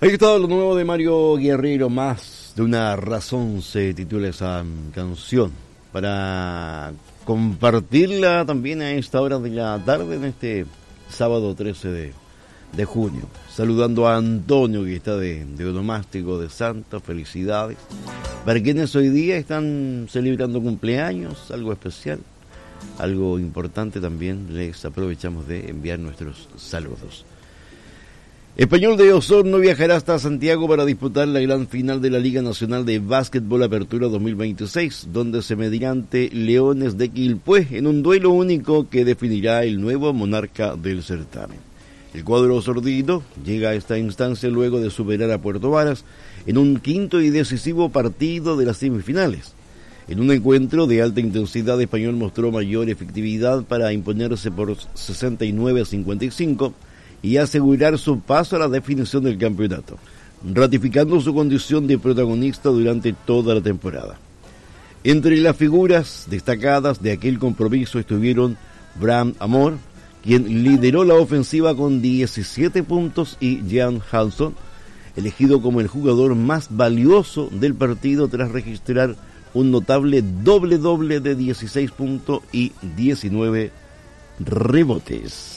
Ahí está lo nuevo de Mario Guerrero, Más de una razón se titula esa canción, para compartirla también a esta hora de la tarde en este sábado 13 de junio. Saludando a Antonio, que está de onomástico de Santa, felicidades. Para quienes hoy día están celebrando cumpleaños, algo especial, algo importante también, les aprovechamos de enviar nuestros saludos. Español de Osorno viajará hasta Santiago para disputar la gran final de la Liga Nacional de Básquetbol Apertura 2026, donde se medirá ante Leones de Quilpué en un duelo único que definirá el nuevo monarca del certamen. El cuadro osordino llega a esta instancia luego de superar a Puerto Varas en un quinto y decisivo partido de las semifinales. En un encuentro de alta intensidad, Español mostró mayor efectividad para imponerse por 69-55 y asegurar su paso a la definición del campeonato, ratificando su condición de protagonista durante toda la temporada. Entre las figuras destacadas de aquel compromiso estuvieron Bram Amor, quien lideró la ofensiva con 17 puntos, y Jan Halson, elegido como el jugador más valioso del partido tras registrar un notable doble-doble de 16 puntos y 19 rebotes.